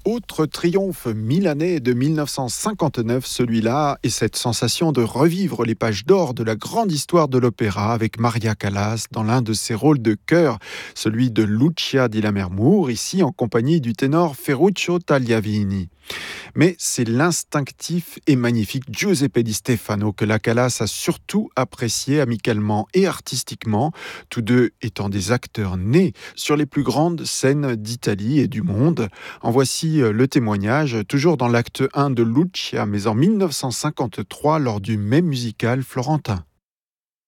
Autre triomphe milanais de 1959, celui-là, et cette sensation de revivre les pages d'or de la grande histoire de l'opéra avec Maria Callas dans l'un de ses rôles de cœur, celui de Lucia di Lammermoor, ici en compagnie du ténor Ferruccio Tagliavini. Mais c'est l'instinctif et magnifique Giuseppe Di Stefano que la Callas a surtout apprécié amicalement et artistiquement, tous deux étant des acteurs nés sur les plus grandes scènes d'Italie et du monde. En voici le témoignage, toujours dans l'acte 1 de Lucia, mais en 1953, lors du même musical florentin.